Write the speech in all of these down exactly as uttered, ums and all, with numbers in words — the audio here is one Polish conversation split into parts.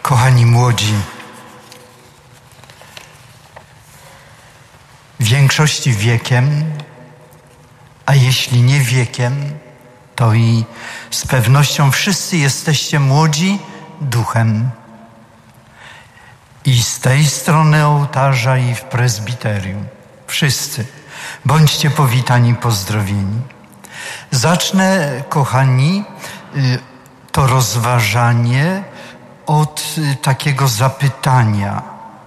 Kochani młodzi, w większości wiekiem, a jeśli nie wiekiem, to i z pewnością wszyscy jesteście młodzi duchem. I z tej strony ołtarza, i w prezbiterium. Wszyscy. Bądźcie powitani, pozdrowieni. Zacznę, kochani, to rozważanie od takiego zapytania.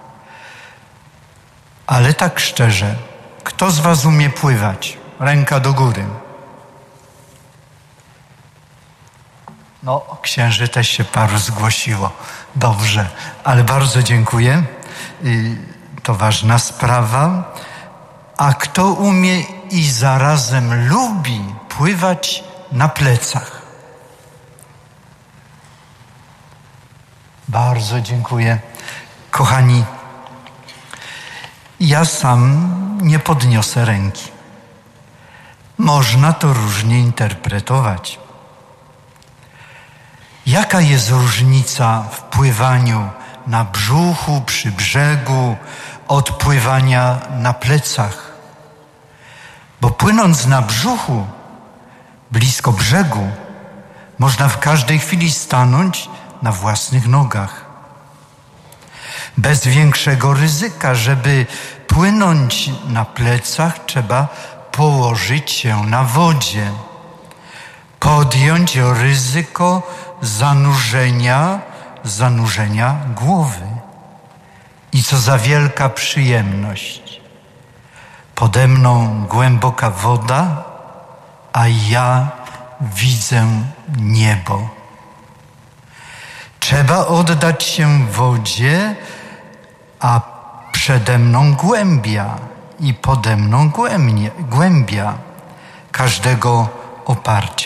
Ale tak szczerze, kto z was umie pływać? Ręka do góry. No, księży też się paru zgłosiło. Dobrze, ale bardzo dziękuję. To ważna sprawa. A kto umie i zarazem lubi pływać na plecach? Bardzo dziękuję. Kochani, ja sam nie podniosę ręki. Można to różnie interpretować. Jaka jest różnica w pływaniu na brzuchu, przy brzegu, od pływania na plecach? Bo płynąc na brzuchu, blisko brzegu, można w każdej chwili stanąć na własnych nogach. Bez większego ryzyka. Żeby płynąć na plecach, trzeba położyć się na wodzie, podjąć ryzyko zanurzenia, zanurzenia głowy. I co za wielka przyjemność. Pode mną głęboka woda, a ja widzę niebo. Trzeba oddać się wodzie, a przede mną głębia i pode mną głębia, głębia każdego oparcia.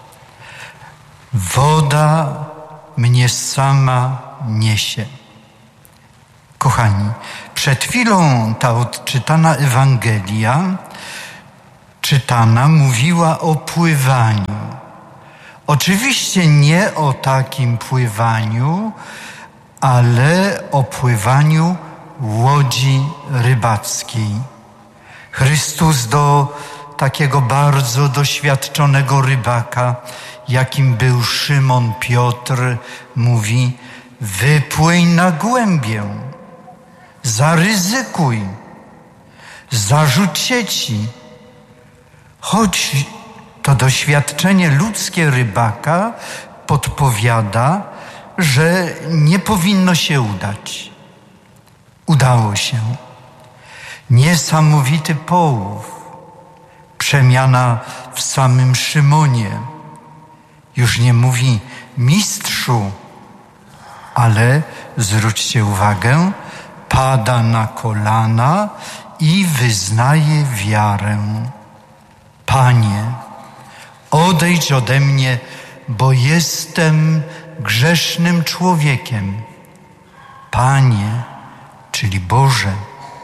Woda mnie sama niesie. Kochani, przed chwilą ta odczytana Ewangelia, czytana, mówiła o pływaniu. Oczywiście nie o takim pływaniu, ale o pływaniu łodzi rybackiej. Chrystus do takiego bardzo doświadczonego rybaka, jakim był Szymon Piotr, mówi: wypłyń na głębię, zaryzykuj, zarzuć sieci. Choć to doświadczenie ludzkie rybaka podpowiada, że nie powinno się udać. Udało się. Niesamowity połów, przemiana w samym Szymonie. Już nie mówi mistrzu, ale zwróćcie uwagę, pada na kolana i wyznaje wiarę. Panie, odejdź ode mnie, bo jestem grzesznym człowiekiem. Panie, czyli Boże.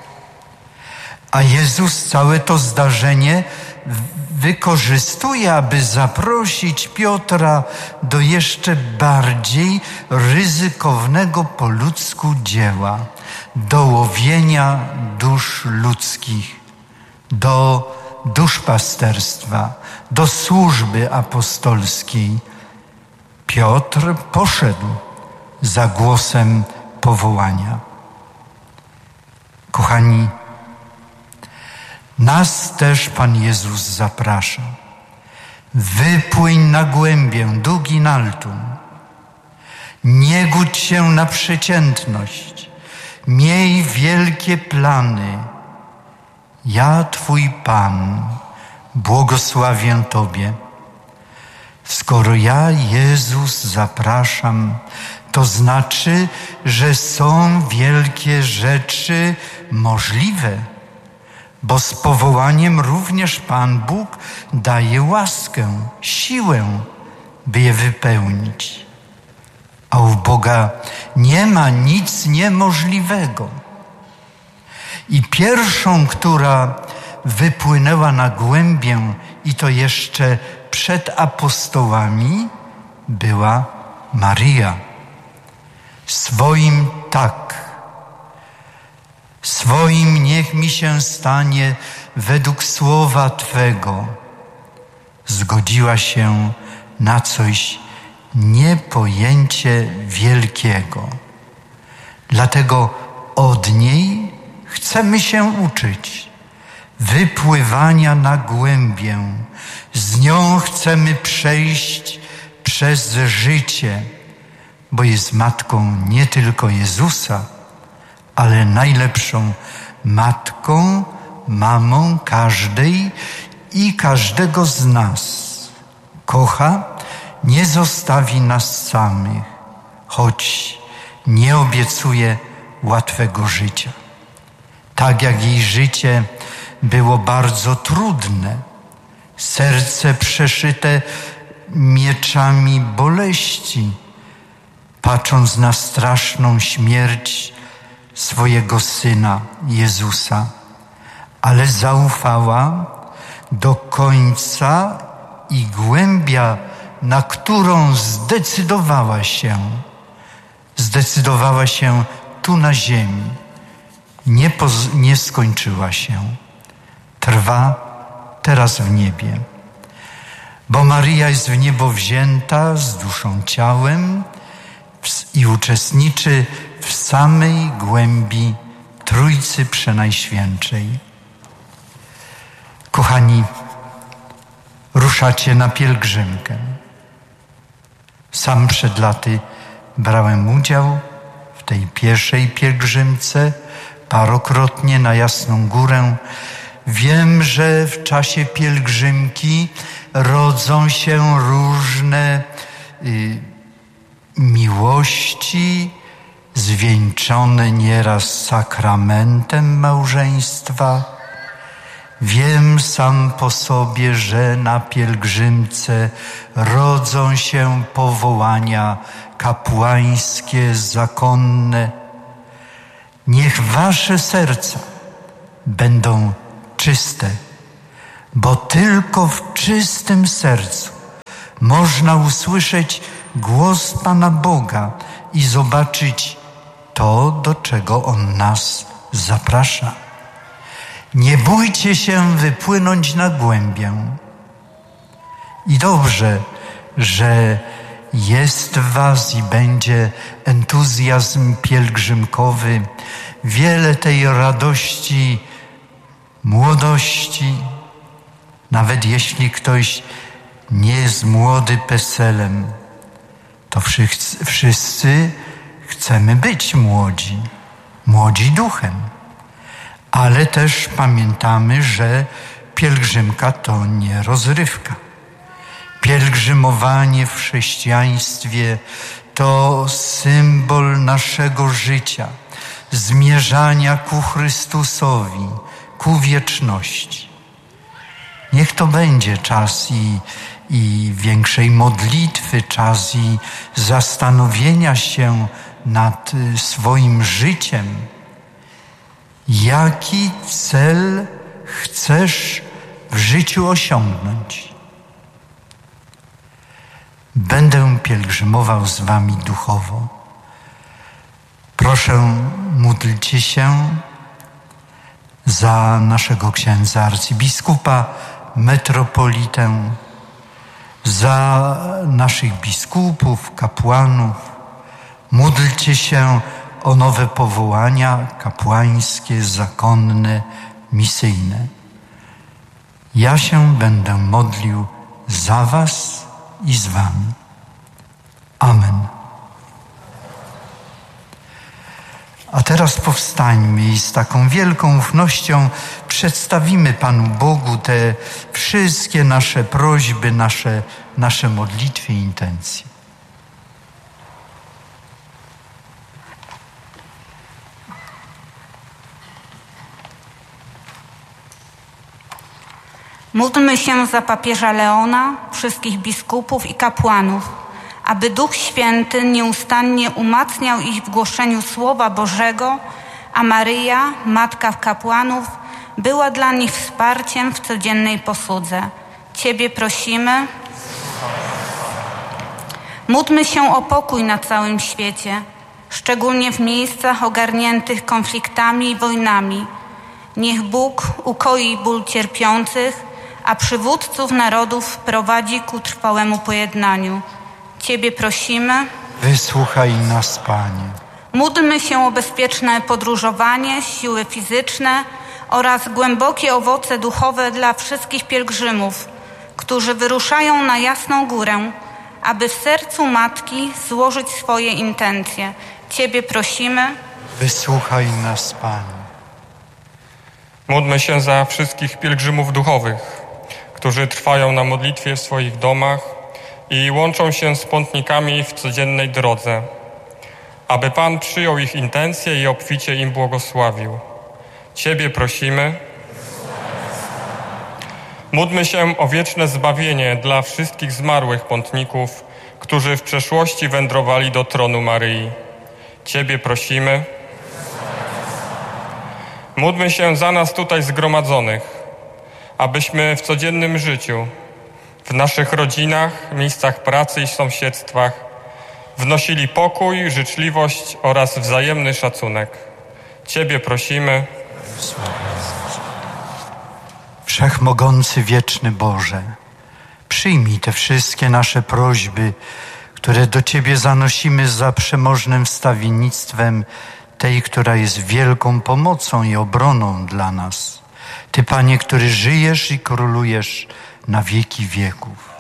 A Jezus całe to zdarzenie wykorzystuje, aby zaprosić Piotra do jeszcze bardziej ryzykownego po ludzku dzieła, do łowienia dusz ludzkich, do duszpasterstwa, do służby apostolskiej. Piotr poszedł za głosem powołania. Kochani, nas też Pan Jezus zaprasza. Wypłyń na głębię, duginaltum. Nie gódź się na przeciętność. Miej wielkie plany. Ja, Twój Pan, błogosławię Tobie. Skoro ja, Jezus, zapraszam, to znaczy, że są wielkie rzeczy możliwe, bo z powołaniem również Pan Bóg daje łaskę, siłę, by je wypełnić. A u Boga nie ma nic niemożliwego. I pierwszą, która wypłynęła na głębię, i to jeszcze przed apostołami, była Maryja. Swoim tak, swoim niech mi się stanie według słowa Twego. Zgodziła się na coś niepojęcie wielkiego. Dlatego od niej chcemy się uczyć wypływania na głębię. Z nią chcemy przejść przez życie, bo jest matką nie tylko Jezusa, ale najlepszą matką, mamą każdej i każdego z nas. Kocha, nie zostawi nas samych, choć nie obiecuje łatwego życia. Tak jak jej życie było bardzo trudne, serce przeszyte mieczami boleści, patrząc na straszną śmierć swojego Syna Jezusa, ale zaufała do końca i głębia, na którą zdecydowała się, zdecydowała się tu na ziemi, nie, poz- nie skończyła się. Trwa teraz w niebie. Bo Maryja jest w niebo wzięta z duszą, ciałem i uczestniczy w samej głębi Trójcy Przenajświętszej. Kochani, ruszacie na pielgrzymkę. Sam przed laty brałem udział w tej pierwszej pielgrzymce parokrotnie na Jasną Górę. Wiem, że w czasie pielgrzymki rodzą się różne y, miłości, zwieńczone nieraz sakramentem małżeństwa. Wiem sam po sobie, że na pielgrzymce rodzą się powołania kapłańskie, zakonne. Niech wasze serca będą czyste, bo tylko w czystym sercu można usłyszeć głos Pana Boga i zobaczyć to, do czego On nas zaprasza. Nie bójcie się wypłynąć na głębię. I dobrze, że jest w was i będzie entuzjazm pielgrzymkowy, wiele tej radości, młodości, nawet jeśli ktoś nie jest młody peselem, to wszyscy, wszyscy chcemy być młodzi, młodzi duchem. Ale też pamiętamy, że pielgrzymka to nie rozrywka. Pielgrzymowanie w chrześcijaństwie to symbol naszego życia, zmierzania ku Chrystusowi, ku wieczności. Niech to będzie czas i, i większej modlitwy, czas i zastanowienia się nad swoim życiem. Jaki cel chcesz w życiu osiągnąć? Będę pielgrzymował z wami duchowo. Proszę, módlcie się za naszego księdza arcybiskupa, metropolitę, za naszych biskupów, kapłanów. Módlcie się o nowe powołania kapłańskie, zakonne, misyjne. Ja się będę modlił za was i z wami. Amen. A teraz powstańmy i z taką wielką ufnością przedstawimy Panu Bogu te wszystkie nasze prośby, nasze, nasze modlitwy i intencje. Módlmy się za papieża Leona, wszystkich biskupów i kapłanów, aby Duch Święty nieustannie umacniał ich w głoszeniu Słowa Bożego, a Maryja, Matka kapłanów, była dla nich wsparciem w codziennej posłudze. Ciebie prosimy. Módlmy się o pokój na całym świecie. szczególnie w miejscach ogarniętych konfliktami i wojnami. Niech Bóg ukoi ból cierpiących, a przywódców narodów prowadzi ku trwałemu pojednaniu. Ciebie prosimy. Wysłuchaj nas, Panie. Módlmy się o bezpieczne podróżowanie, siły fizyczne oraz głębokie owoce duchowe dla wszystkich pielgrzymów, którzy wyruszają na Jasną Górę, aby w sercu Matki złożyć swoje intencje. Ciebie prosimy. Wysłuchaj nas, Panie. Módlmy się za wszystkich pielgrzymów duchowych, którzy trwają na modlitwie w swoich domach i łączą się z pątnikami w codziennej drodze, aby Pan przyjął ich intencje i obficie im błogosławił. Ciebie prosimy. Módlmy się o wieczne zbawienie dla wszystkich zmarłych pątników, którzy w przeszłości wędrowali do tronu Maryi. Ciebie prosimy. Módlmy się za nas tutaj zgromadzonych, abyśmy w codziennym życiu, w naszych rodzinach, miejscach pracy i sąsiedztwach wnosili pokój, życzliwość oraz wzajemny szacunek. Ciebie prosimy. Wszechmogący, wieczny Boże, przyjmij te wszystkie nasze prośby, które do Ciebie zanosimy za przemożnym wstawiennictwem tej, która jest wielką pomocą i obroną dla nas. Ty, Panie, który żyjesz i królujesz na wieki wieków.